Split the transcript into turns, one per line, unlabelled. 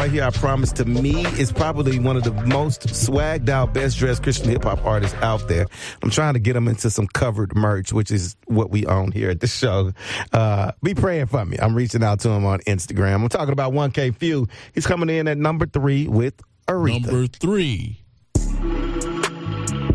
right here, I promise, to me, is probably one of the most swagged out, best dressed Christian hip hop artists out there. I'm trying to get him into some covered merch, which is what we own here at the show. Be praying for me. I'm reaching out to him on Instagram. I'm talking about 1K Phew. He's coming in at number 3 with Aretha.
Number 3.